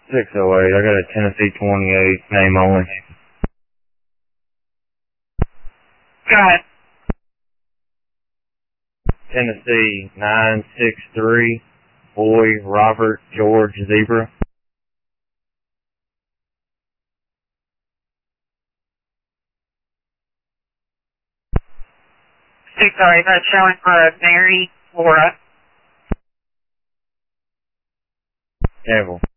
608, I got a Tennessee 28, name only. Go ahead. Tennessee 963, boy, Robert George Zebra. Sorry, that's showing for Mary Laura. Campbell.